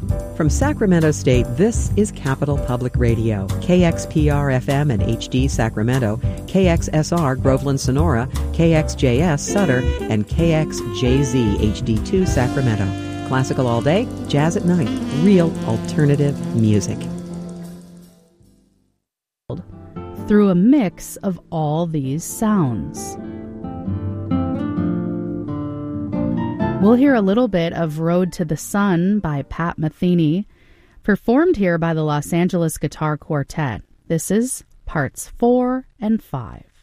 From Sacramento State, this is Capital Public Radio, KXPR-FM and HD Sacramento, KXSR Groveland Sonora, KXJS Sutter, and KXJZ HD2 Sacramento. Classical all day, jazz at night, real alternative music. Through a mix of all these sounds. We'll hear a little bit of Road to the Sun by Pat Metheny, performed here by the Los Angeles Guitar Quartet. This is parts 4 and 5.